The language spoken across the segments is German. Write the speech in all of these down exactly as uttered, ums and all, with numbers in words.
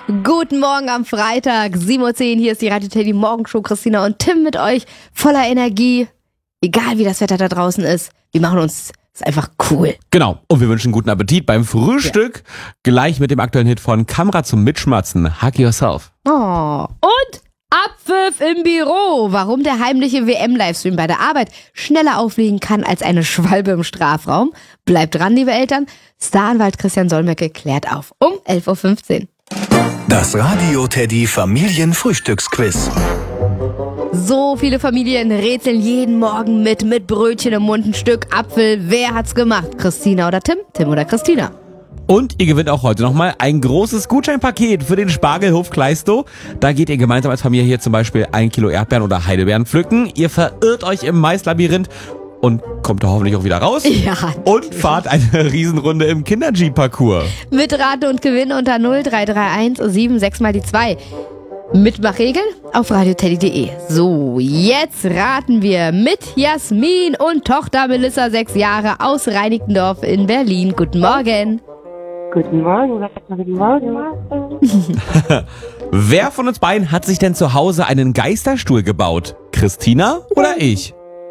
Guten Morgen am Freitag, sieben Uhr zehn, hier ist die Radio Teddy Morgenshow. Christina und Tim mit euch, voller Energie. Egal wie das Wetter da draußen ist, wir machen uns, ist einfach cool. Genau, und wir wünschen guten Appetit beim Frühstück. Ja. Gleich mit dem aktuellen Hit von Kamera zum Mitschmatzen, Hug Yourself. Oh, und Abpfiff im Büro. Warum der heimliche W M-Livestream bei der Arbeit schneller auflegen kann als eine Schwalbe im Strafraum. Bleibt dran, liebe Eltern. Staranwalt Christian Solmecke klärt auf um elf Uhr fünfzehn. Das Radio Teddy Familienfrühstücksquiz. So viele Familien rätseln jeden Morgen mit, mit Brötchen im Mund, ein Stück Apfel. Wer hat's gemacht? Christina oder Tim? Tim oder Christina? Und ihr gewinnt auch heute nochmal ein großes Gutscheinpaket für den Spargelhof Kleistow. Da geht ihr gemeinsam als Familie hier zum Beispiel ein Kilo Erdbeeren oder Heidelbeeren pflücken. Ihr verirrt euch im Maislabyrinth und kommt da hoffentlich auch wieder raus. Ja. Und fahrt eine Riesenrunde im Kinder-Jeep-Parcours. Mit Rate und Gewinn unter null drei drei eins sieben sechs mal die zwei. Mitmachregeln auf radioteddy punkt de. So, jetzt raten wir mit Jasmin und Tochter Melissa, sechs Jahre, aus Reinickendorf in Berlin. Guten Morgen. Guten Morgen, guten Morgen. Wer von uns beiden hat sich denn zu Hause einen Geisterstuhl gebaut? Christina oder ich?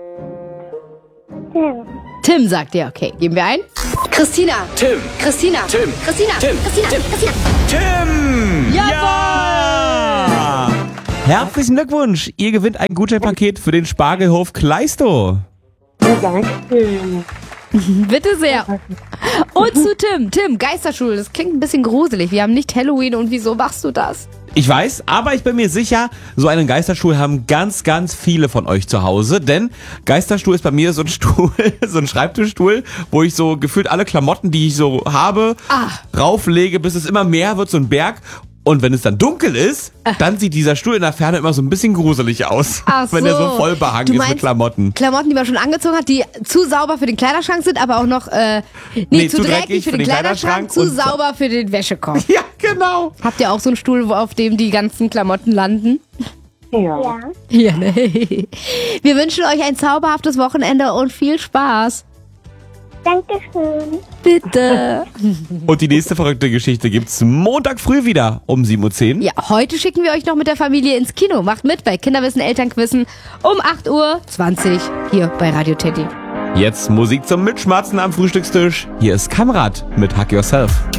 Tim. Tim sagt ja, okay. Geben wir ein. Christina. Tim. Christina. Tim. Christina. Tim. Christina. Tim. Christina. Tim! Jawohl! Ja! Herzlichen Glückwunsch! Ihr gewinnt ein Gutscheinpaket für den Spargelhof Kleistow. Dankeschön. Bitte sehr. Und zu Tim. Tim, Geisterstuhl, das klingt ein bisschen gruselig. Wir haben nicht Halloween und wieso machst du das? Ich weiß, aber ich bin mir sicher, so einen Geisterstuhl haben ganz, ganz viele von euch zu Hause, denn Geisterstuhl ist bei mir so ein Stuhl, so ein Schreibtischstuhl, wo ich so gefühlt alle Klamotten, die ich so habe, Ah. rauflege, bis es immer mehr wird, so ein Berg. Und wenn es dann dunkel ist, dann sieht dieser Stuhl in der Ferne immer so ein bisschen gruselig aus, Ach wenn so. er so voll behangen Du ist meinst mit Klamotten. Klamotten, die man schon angezogen hat, die zu sauber für den Kleiderschrank sind, aber auch noch äh, nee, Nee, zu, dreckig für den, Kleiderschrank, zu und- sauber für den Wäschekorb. Ja, genau. Habt ihr auch so einen Stuhl, wo auf dem die ganzen Klamotten landen? Ja. Ja, ne? Wir wünschen euch ein zauberhaftes Wochenende und viel Spaß. Dankeschön. Bitte. Und die nächste verrückte Geschichte gibt's Montag früh wieder um sieben Uhr zehn. Ja, heute schicken wir euch noch mit der Familie ins Kino. Macht mit bei Kinderwissen, Elternquissen um acht Uhr zwanzig hier bei Radio Teddy. Jetzt Musik zum Mitschmatzen am Frühstückstisch. Hier ist Kamrat mit Hug Yourself.